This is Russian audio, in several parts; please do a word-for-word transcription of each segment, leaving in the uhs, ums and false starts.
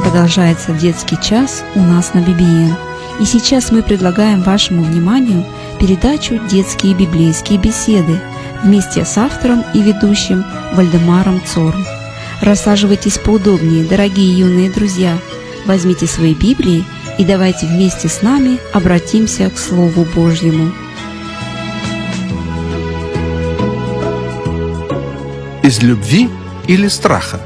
Продолжается детский час у нас на би би эн. И сейчас мы предлагаем вашему вниманию передачу «Детские библейские беседы» вместе с автором и ведущим Вальдемаром Цорн. Рассаживайтесь поудобнее, дорогие юные друзья. Возьмите свои Библии и давайте вместе с нами обратимся к Слову Божьему. Из любви или страха?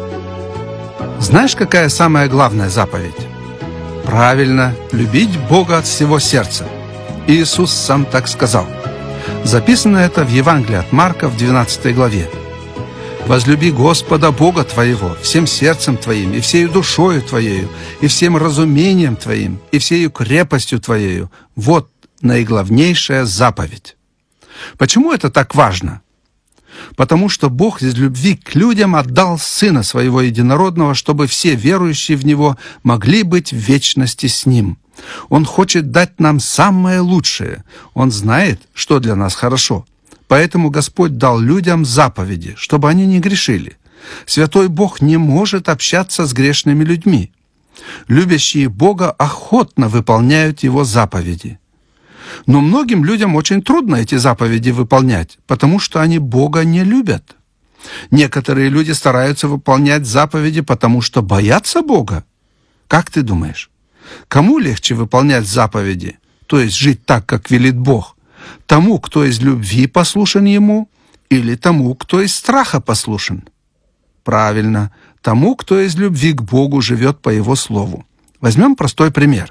Знаешь, какая самая главная заповедь? Правильно, любить Бога от всего сердца. Иисус сам так сказал. Записано это в Евангелии от Марка в двенадцатой главе. «Возлюби Господа Бога твоего всем сердцем твоим, и всею душою твоею, и всем разумением твоим, и всею крепостью твоею». Вот наиглавнейшая заповедь. Почему это так важно? Потому что Бог из любви к людям отдал Сына Своего Единородного, чтобы все верующие в Него могли быть в вечности с Ним. Он хочет дать нам самое лучшее. Он знает, что для нас хорошо. Поэтому Господь дал людям заповеди, чтобы они не грешили. Святой Бог не может общаться с грешными людьми. Любящие Бога охотно выполняют Его заповеди. Но многим людям очень трудно эти заповеди выполнять, потому что они Бога не любят. Некоторые люди стараются выполнять заповеди, потому что боятся Бога. Как ты думаешь, кому легче выполнять заповеди, то есть жить так, как велит Бог? Тому, кто из любви послушен Ему, или тому, кто из страха послушен? Правильно, тому, кто из любви к Богу живет по Его Слову. Возьмем простой пример.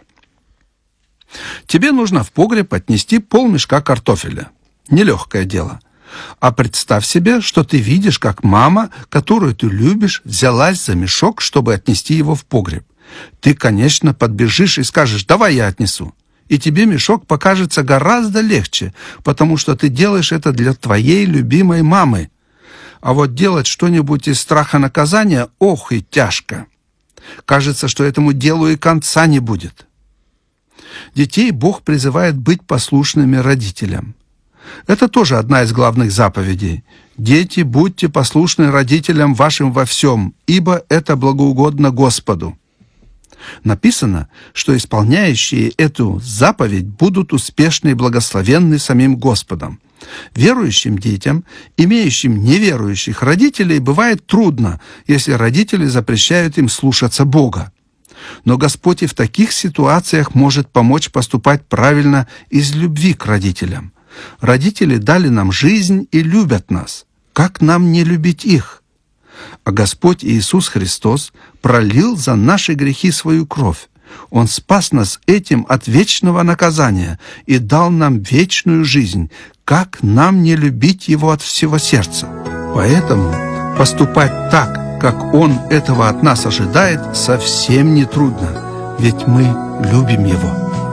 Тебе нужно в погреб отнести полмешка картофеля. Нелегкое дело. А представь себе, что ты видишь, как мама, которую ты любишь, взялась за мешок, чтобы отнести его в погреб. Ты, конечно, подбежишь и скажешь: «Давай я отнесу». И тебе мешок покажется гораздо легче, потому что ты делаешь это для твоей любимой мамы. А вот делать что-нибудь из страха наказания, ох и тяжко. Кажется, что этому делу и конца не будет. Детей Бог призывает быть послушными родителям. Это тоже одна из главных заповедей. «Дети, будьте послушны родителям вашим во всем, ибо это благоугодно Господу». Написано, что исполняющие эту заповедь будут успешны и благословенны самим Господом. Верующим детям, имеющим неверующих родителей, бывает трудно, если родители запрещают им слушаться Бога. Но Господь и в таких ситуациях может помочь поступать правильно из любви к родителям. Родители дали нам жизнь и любят нас. Как нам не любить их? А Господь Иисус Христос пролил за наши грехи свою кровь. Он спас нас этим от вечного наказания и дал нам вечную жизнь. Как нам не любить Его от всего сердца? Поэтому поступать так, как Он этого от нас ожидает, совсем не трудно, ведь мы любим Его.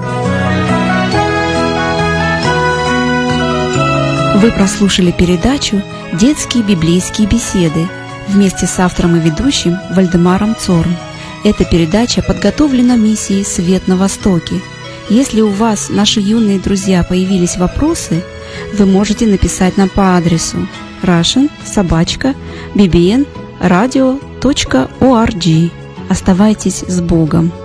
Вы прослушали передачу «Детские библейские беседы» вместе с автором и ведущим Вальдемаром Цорн. Эта передача подготовлена миссией «Свет на Востоке». Если у вас, наши юные друзья, появились вопросы, вы можете написать нам по адресу russian собака би би эн радио точка орг. Оставайтесь с Богом.